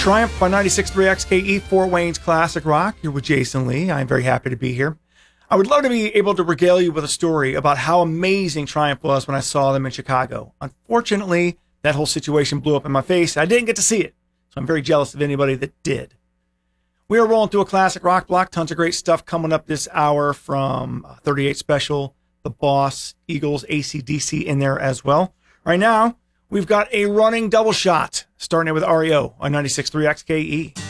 Triumph by 96.3 XKE, Fort Wayne's Classic Rock. You're with Jason Lee. I'm very happy to be here. I would love to be able to regale you with a story about how amazing Triumph was when I saw them in Chicago. Unfortunately, that whole situation blew up in my face. I didn't get to see it, so I'm very jealous of anybody that did. We are rolling through a classic rock block. Tons of great stuff coming up this hour from 38 Special, The Boss, Eagles, AC/DC in there as well. Right now, we've got a running double shot, starting it with REO on 96.3 XKE.